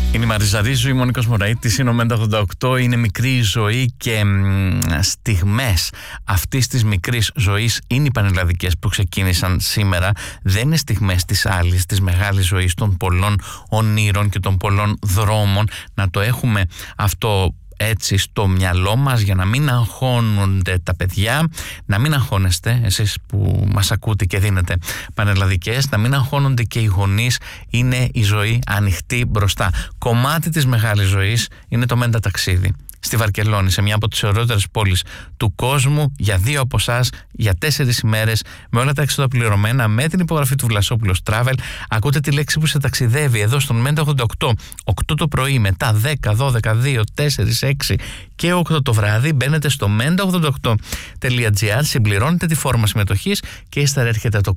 Είναι η Μαρίζα Ρίζου, είμαι ο Νίκος Μωραΐτης, είναι ο Μέντα 88, είναι μικρή η ζωή και στιγμές αυτής της μικρής ζωής είναι οι πανελλαδικές που ξεκίνησαν σήμερα. Δεν είναι στιγμές της άλλης, της μεγάλης ζωής, των πολλών ονείρων και των πολλών δρόμων. Να το έχουμε αυτό έτσι στο μυαλό μας για να μην αγχώνονται τα παιδιά, να μην αγχώνεστε εσείς που μας ακούτε και δίνετε πανελλαδικές, να μην αγχώνονται και οι γονείς. Είναι η ζωή ανοιχτή μπροστά. Κομμάτι της μεγάλης ζωής είναι το Μέντα ταξίδι στη Βαρκελόνη, σε μια από τις ωραιότερες πόλεις του κόσμου, για 2 από εσάς, για 4 ημέρες, με όλα τα έξοδα πληρωμένα, με την υπογραφή του Βλασόπουλος Travel. Ακούτε τη λέξη που σε ταξιδεύει εδώ στον Μέντα 88, 8 το πρωί, μετά 10, 12, 2, 4, 6 και 8 το βράδυ. Μπαίνετε στο menda88.gr, συμπληρώνετε τη φόρμα συμμετοχής και ύστερα έρχεται το